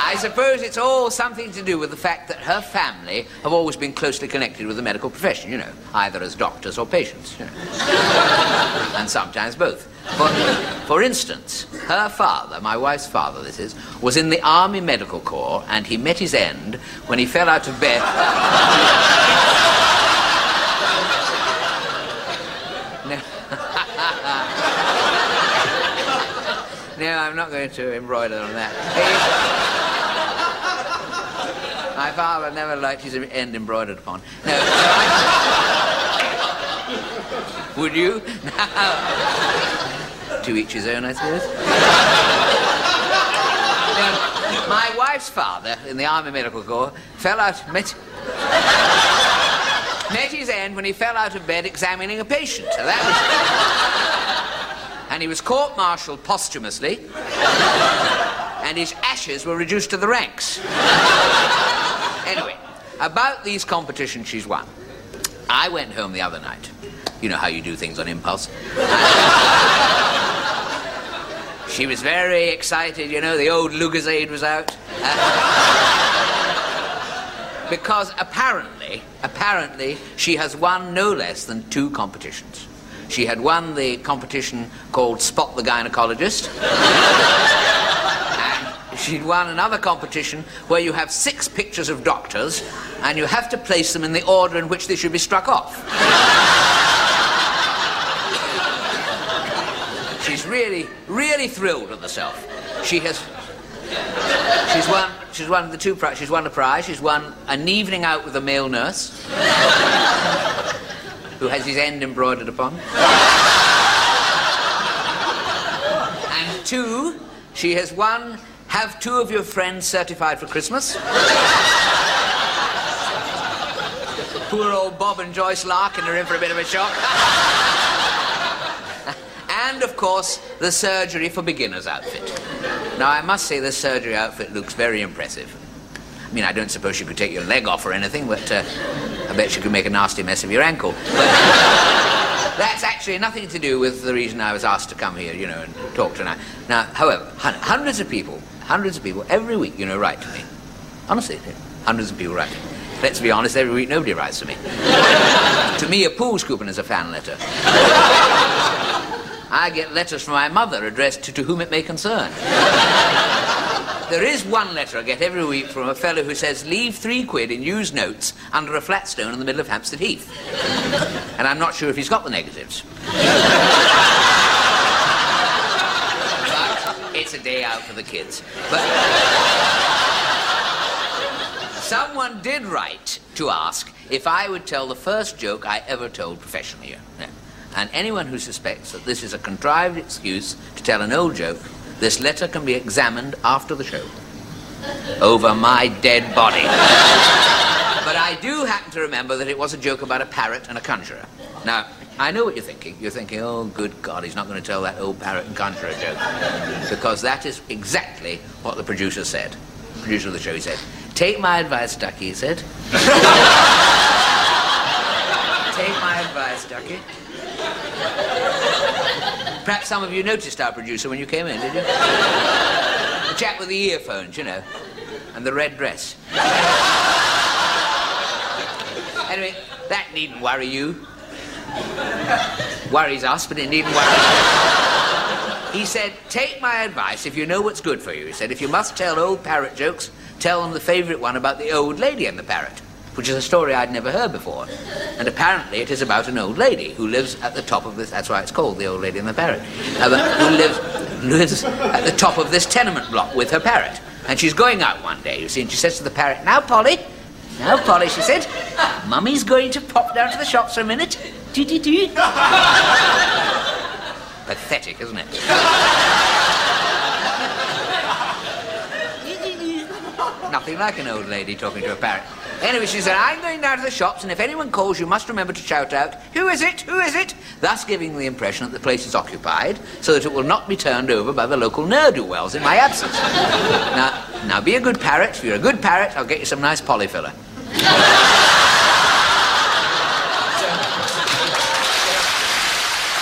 I suppose it's all something to do with the fact that her family have always been closely connected with the medical profession, you know, either as doctors or patients, you know. And sometimes both. For instance, her father, my wife's father this is, was in the Army Medical Corps, and he met his end when he fell out of bed... No, I'm not going to embroider on that. My father never liked his end embroidered upon. No, would you? No. To each his own, I suppose. No, my wife's father, in the Army Medical Corps, met his end when he fell out of bed examining a patient. So that was... And he was court-martialed posthumously, and his ashes were reduced to the ranks. Anyway, about these competitions she's won. I went home the other night. You know how you do things on impulse. She was very excited, you know, the old Lucozade was out. Because apparently, she has won no less than 2 competitions. She had won the competition called Spot the Gynecologist. And she'd won another competition where you have 6 pictures of doctors and you have to place them in the order in which they should be struck off. She's really, really thrilled with herself. She's won the 2 prizes. She's won a prize. She's won an evening out with a male nurse. Who has his end embroidered upon. And 2, she has won, have 2 of your friends certified for Christmas. Poor old Bob and Joyce Larkin are in for a bit of a shock. And, of course, the surgery for beginners outfit. Now, I must say the surgery outfit looks very impressive. I mean, I don't suppose she could take your leg off or anything, but I bet she could make a nasty mess of your ankle. But that's actually nothing to do with the reason I was asked to come here, you know, and talk tonight. Now, however, hundreds of people, every week, you know, write to me. Honestly, hundreds of people write to me. Let's be honest, every week nobody writes to me. To me, a pool scooping is a fan letter. I get letters from my mother addressed to whom it may concern. There is one letter I get every week from a fellow who says, leave £3 in used notes under a flat stone in the middle of Hampstead Heath. And I'm not sure if he's got the negatives. But it's a day out for the kids. But someone did write to ask if I would tell the first joke I ever told professionally. No. And anyone who suspects that this is a contrived excuse to tell an old joke, this letter can be examined after the show. Over my dead body. But I do happen to remember that it was a joke about a parrot and a conjurer. Now, I know what you're thinking. You're thinking, oh, good God, he's not going to tell that old parrot and conjurer joke. Because that is exactly what the producer said. The producer of the show, he said, take my advice, Ducky, he said. Take my advice, Ducky. Perhaps some of you noticed our producer when you came in, did you? The chap with the earphones, you know, and the red dress. Anyway, that needn't worry you. Worries us, but it needn't worry you. He said, take my advice if you know what's good for you. He said, if you must tell old parrot jokes, tell them the favourite one about the old lady and the parrot, which is a story I'd never heard before. And apparently it is about an old lady who lives at the top of this, that's why it's called The Old Lady and the Parrot, who lives at the top of this tenement block with her parrot. And she's going out one day, you see, and she says to the parrot, now, Polly, she said, Mummy's going to pop down to the shops for a minute. Do. Pathetic, isn't it? Nothing like an old lady talking to a parrot. Anyway, she said, I'm going down to the shops, and if anyone calls, you must remember to shout out, who is it? Who is it? Thus giving the impression that the place is occupied, so that it will not be turned over by the local ne'er-do-wells in my absence. Now, be a good parrot. If you're a good parrot, I'll get you some nice polyfiller.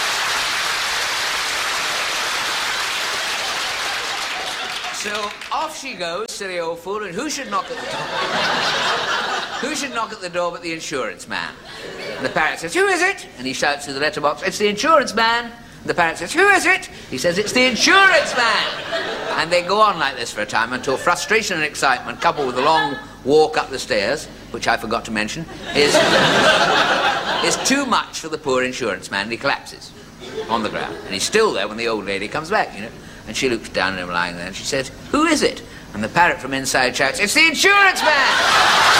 So off off she goes, silly old fool, and who should knock at the door? Who should knock at the door but the insurance man? And the parrot says, who is it? And he shouts through the letterbox, it's the insurance man. And the parrot says, who is it? He says, it's the insurance man. And they go on like this for a time until frustration and excitement, coupled with a long walk up the stairs, which I forgot to mention, is too much for the poor insurance man, and he collapses on the ground. And he's still there when the old lady comes back, you know. And she looks down at him lying there, and she says, who is it? And the parrot from inside shouts, it's the insurance man!